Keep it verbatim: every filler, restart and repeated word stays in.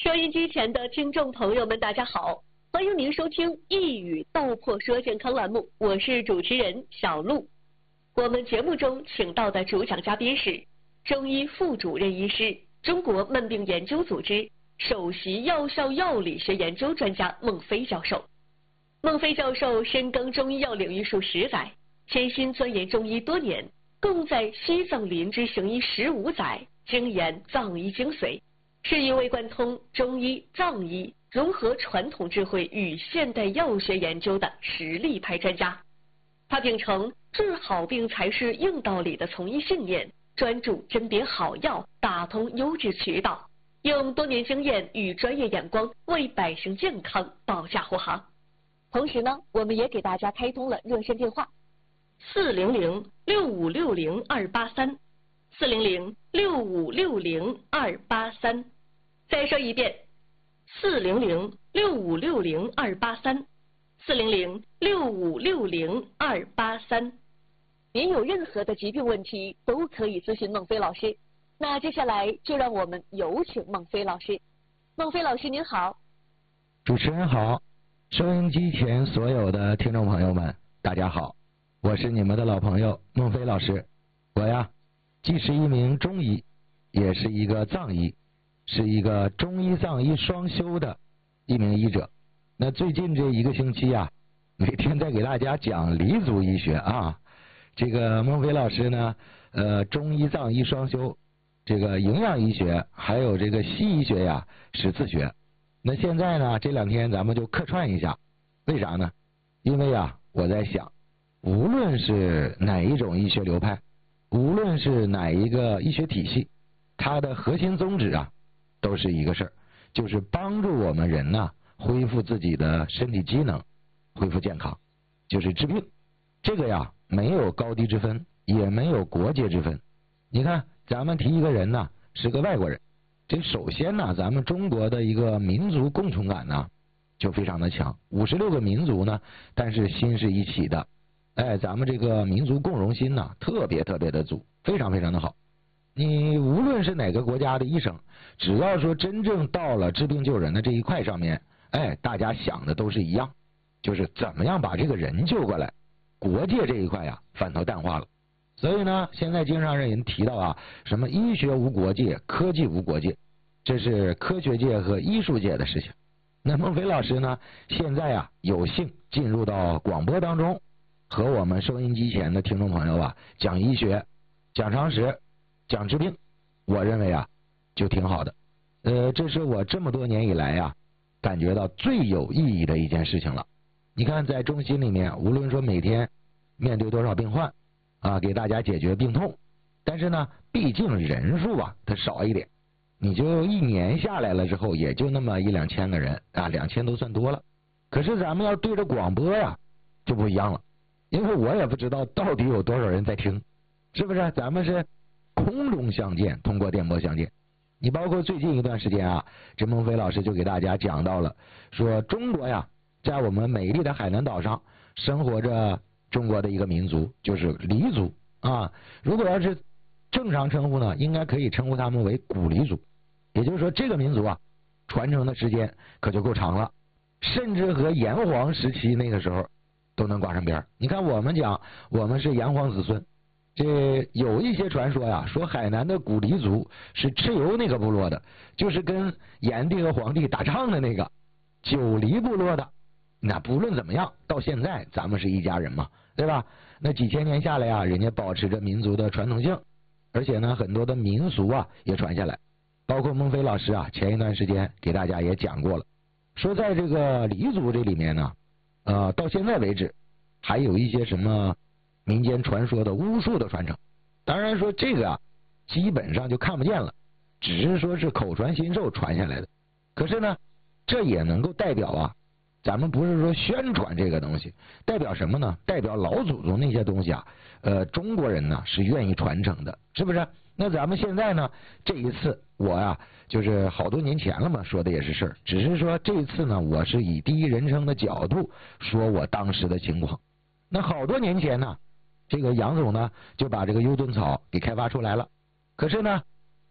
收音机前的听众朋友们，大家好，欢迎您收听一语道破说健康栏目，我是主持人小璐。我们节目中请到的主讲嘉宾是中医副主任医师、中国慢病研究组织首席药效药理学研究专家孟非教授。孟非教授深耕中医药领域数十载，潜心钻研中医多年，共在西藏林之行医十五载，精研藏医精髓，是一位贯通中医、藏医、融合传统智慧与现代药学研究的实力派专家。他秉承治好病才是硬道理的从医信念，专注甄别好药，打通优质渠道，用多年经验与专业眼光为百姓健康保驾护航。同时呢，我们也给大家开通了热线电话四零零六五六零二八三，四零零六五六零二八三。再说一遍，四零零六五六零二八三，四零零六五六零二八三。您有任何的疾病问题都可以咨询孟非老师。那接下来就让我们有请孟非老师。孟非老师您好。 主持人好，收音机前所有的听众朋友们大家好，我是你们的老朋友孟非老师。我呀既是一名中医，也是一个藏医，是一个中医藏医双修的一名医者。那最近这一个星期啊，每天在给大家讲黎族医学啊。这个孟非老师呢，呃，中医藏医双修，这个营养医学还有这个西医学呀是自学。那现在呢，这两天咱们就客串一下，为啥呢？因为啊，我在想，无论是哪一种医学流派，无论是哪一个医学体系，它的核心宗旨啊，都是一个事儿，就是帮助我们人呐恢复自己的身体机能，恢复健康，就是治病。这个呀，没有高低之分，也没有国界之分。你看，咱们提一个人呢，是个外国人，这首先呢，咱们中国的一个民族共同感呢，就非常的强。五十六个民族呢，但是心是一起的。哎，咱们这个民族共荣心呢，特别特别的足，非常非常的好。你无论是哪个国家的医生，只要说真正到了治病救人的这一块上面，哎，大家想的都是一样，就是怎么样把这个人救过来。国界这一块呀，反头淡化了。所以呢，现在经常让人提到啊，什么医学无国界，科技无国界，这是科学界和艺术界的事情。那孟非老师呢，现在啊有幸进入到广播当中，和我们收音机前的听众朋友啊讲医学、讲常识、讲治病，我认为啊就挺好的。呃，这是我这么多年以来啊感觉到最有意义的一件事情了。你看，在中心里面，无论说每天面对多少病患啊，给大家解决病痛，但是呢，毕竟人数啊它少一点，你就一年下来了之后，也就那么一两千个人啊，两千都算多了。可是咱们要对着广播呀，就不一样了，因为我也不知道到底有多少人在听，是不是？咱们是空中相见，通过电波相见。你包括最近一段时间啊，这孟非老师就给大家讲到了，说中国呀，在我们美丽的海南岛上生活着中国的一个民族，就是黎族啊。如果要是正常称呼呢，应该可以称呼他们为古黎族。也就是说，这个民族啊，传承的时间可就够长了，甚至和炎黄时期那个时候都能挂上边。你看，我们讲我们是炎黄子孙，这有一些传说呀，说海南的古黎族是蚩尤那个部落的，就是跟炎帝和黄帝打仗的那个九黎部落的。那不论怎么样，到现在咱们是一家人嘛，对吧？那几千年下来啊，人家保持着民族的传统性，而且呢，很多的民俗啊也传下来。包括孟非老师啊，前一段时间给大家也讲过了，说在这个黎族这里面呢，呃，到现在为止，还有一些什么民间传说的巫术的传承。当然说这个啊，基本上就看不见了，只是说是口传心授传下来的。可是呢，这也能够代表啊。咱们不是说宣传这个东西，代表什么呢？代表老祖宗那些东西啊，呃，中国人呢是愿意传承的，是不是？那咱们现在呢，这一次我呀、啊，就是好多年前了嘛，说的也是事儿，只是说这一次呢，我是以第一人称的角度说我当时的情况。那好多年前呢，这个杨总呢就把这个优盾草给开发出来了，可是呢，